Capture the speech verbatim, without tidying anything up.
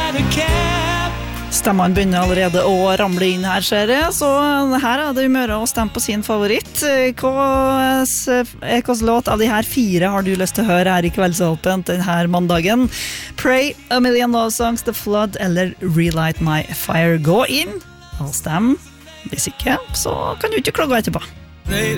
Stemmene begynner allerede å ramle inn her, ser jeg. Så her er det umøre å stemme på sin favoritt. Hvilken låt av de her fire har du lyst til å høre her i Kveldsåpent denne mandagen? Pray, A Million Love Songs, The Flood eller Relight My Fire. Gå inn og stem. Hvis ikke, så kan du ikke klage etterpå. They